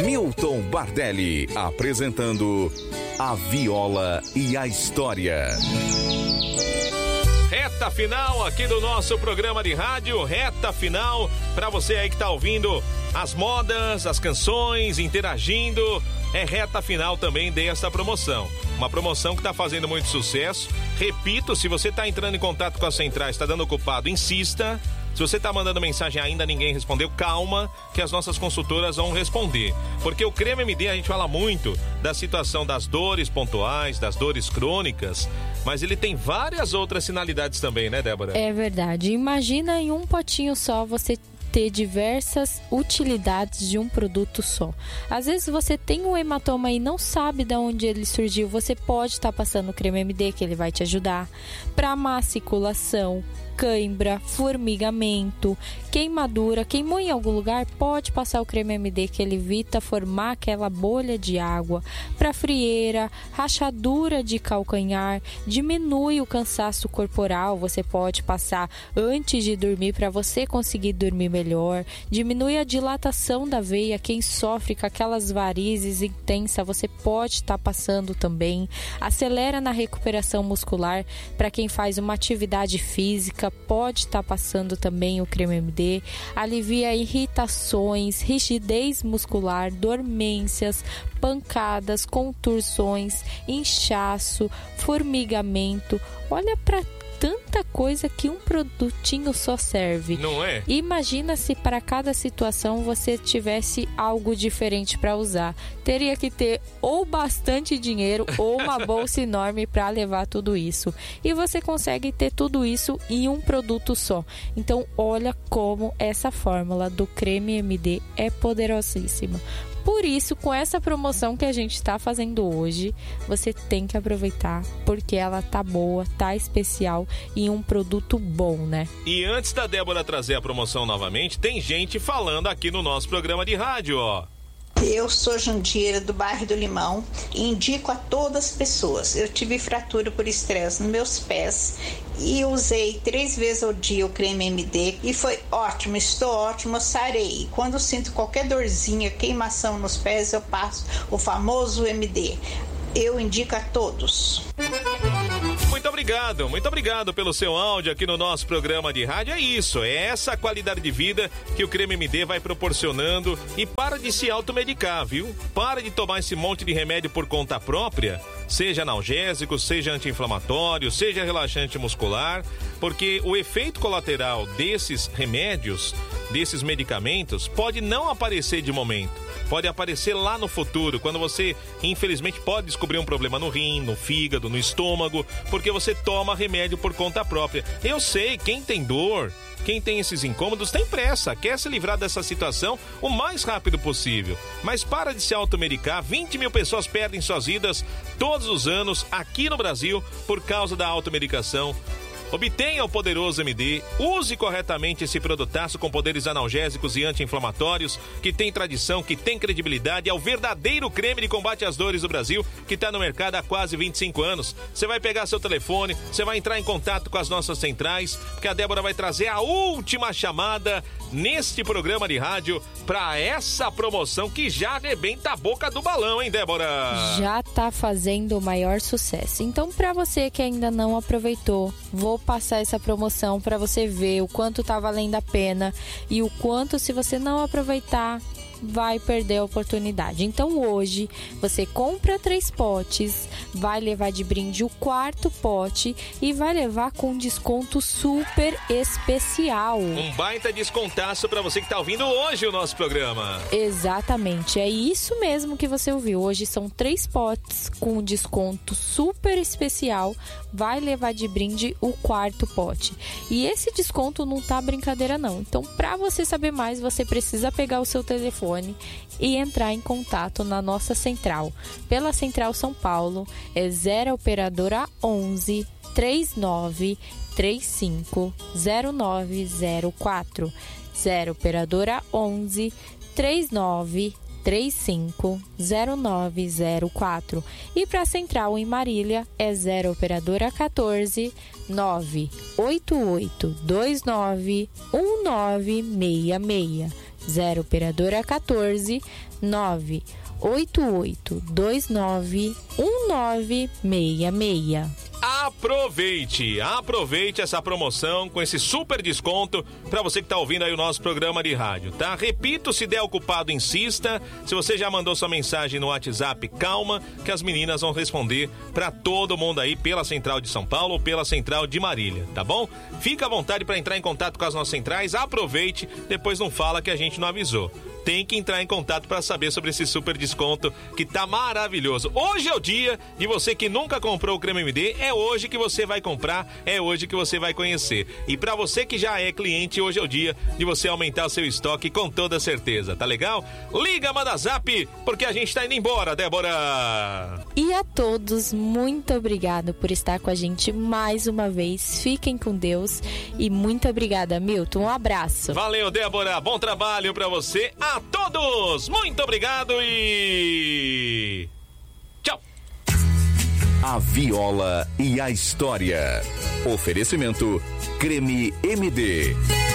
Milton Bardelli apresentando A Viola e a História. Reta final aqui do nosso programa de rádio, reta final para você aí que tá ouvindo as modas, as canções, interagindo. É reta final também dessa promoção. Uma promoção que tá fazendo muito sucesso. Repito, se você tá entrando em contato com as centrais, tá dando ocupado, insista. Se você tá mandando mensagem ainda ninguém respondeu, calma, que as nossas consultoras vão responder. Porque o Creme MD, a gente fala muito da situação das dores pontuais, das dores crônicas, mas ele tem várias outras finalidades também, né, Débora? É verdade. Imagina em um potinho só você ter diversas utilidades de um produto só. Às vezes você tem um hematoma e não sabe de onde ele surgiu, você pode estar passando o Creme MD, que ele vai te ajudar. Para maculação, cãibra, formigamento, queimadura, queimou em algum lugar, pode passar o Creme MD, que ele evita formar aquela bolha de água. Para frieira, rachadura de calcanhar, diminui o cansaço corporal, você pode passar antes de dormir para você conseguir dormir melhor. Diminui a dilatação da veia, quem sofre com aquelas varizes intensas, você pode estar passando também. Acelera na recuperação muscular, para quem faz uma atividade física, pode estar passando também o Creme MD. Alivia irritações, rigidez muscular, dormências, pancadas, contursões, inchaço, formigamento. Olha para tanta coisa que um produtinho só serve. Não é? Imagina se para cada situação você tivesse algo diferente para usar. Teria que ter ou bastante dinheiro ou uma bolsa enorme para levar tudo isso. E você consegue ter tudo isso em um produto só. Então, olha como essa fórmula do Creme MD é poderosíssima. Por isso, com essa promoção que a gente está fazendo hoje, você tem que aproveitar, porque ela tá boa, tá especial e um produto bom, né? E antes da Débora trazer a promoção novamente, tem gente falando aqui no nosso programa de rádio, ó. Eu sou Jandira, do bairro do Limão, e indico a todas as pessoas. Eu tive fratura por estresse nos meus pés e usei 3 vezes ao dia o Creme MD e foi ótimo, estou ótima, sarei. Quando sinto qualquer dorzinha, queimação nos pés, eu passo o famoso MD. Eu indico a todos. Muito obrigado pelo seu áudio aqui no nosso programa de rádio. É isso, é essa qualidade de vida que o Creme MD vai proporcionando. E para de se automedicar, viu? Para de tomar esse monte de remédio por conta própria, seja analgésico, seja anti-inflamatório, seja relaxante muscular, porque o efeito colateral desses remédios, desses medicamentos, pode não aparecer de momento. Pode aparecer lá no futuro, quando você, infelizmente, pode descobrir um problema no rim, no fígado, no estômago, porque você toma remédio por conta própria. Eu sei, quem tem dor, quem tem esses incômodos, tem pressa, quer se livrar dessa situação o mais rápido possível. Mas para de se automedicar, 20 mil pessoas perdem suas vidas todos os anos aqui no Brasil por causa da automedicação. Obtenha o poderoso MD, use corretamente esse produtaço com poderes analgésicos e anti-inflamatórios, que tem tradição, que tem credibilidade, é o verdadeiro creme de combate às dores do Brasil, que está no mercado há quase 25 anos. Você vai pegar seu telefone, você vai entrar em contato com as nossas centrais, porque a Débora vai trazer a última chamada neste programa de rádio para essa promoção que já arrebenta a boca do balão, hein, Débora? Já tá fazendo o maior sucesso. Então, para você que ainda não aproveitou, vou passar essa promoção para você ver o quanto tá valendo a pena e o quanto, se você não aproveitar, vai perder a oportunidade. Então hoje você compra 3 potes, vai levar de brinde o 4º pote e vai levar com desconto super especial. Um baita descontaço para você que tá ouvindo hoje o nosso programa. Exatamente, é isso mesmo que você ouviu. Hoje são 3 potes com desconto super especial, vai levar de brinde o 4º pote. E esse desconto não tá brincadeira não. Então, para você saber mais, você precisa pegar o seu telefone e entrar em contato na nossa central. Pela Central São Paulo, é 0 operadora 11 39 35 0904. 0 operadora 11 39 35 0904. E para a central em Marília é 0 operadora 14 988 29 1966. 0 operadora 14 988291966. Aproveite essa promoção com esse super desconto para você que tá ouvindo aí o nosso programa de rádio, tá? Repito, se der ocupado, insista. Se você já mandou sua mensagem no WhatsApp, calma, que as meninas vão responder para todo mundo aí pela Central de São Paulo ou pela Central de Marília, tá bom? Fica à vontade para entrar em contato com as nossas centrais, aproveite, depois não fala que a gente não avisou. Tem que entrar em contato para saber sobre esse super desconto que tá maravilhoso. Hoje é o dia de você que nunca comprou o creme MD, é hoje que você vai comprar, é hoje que você vai conhecer. E para você que já é cliente, hoje é o dia de você aumentar o seu estoque com toda certeza, tá legal? Liga, manda zap, porque a gente tá indo embora, Débora! E a todos, muito obrigado por estar com a gente mais uma vez. Fiquem com Deus e muito obrigada, Milton. Um abraço. Valeu, Débora. Bom trabalho para você. A todos, muito obrigado e tchau. A Viola e a História. Oferecimento Creme MD.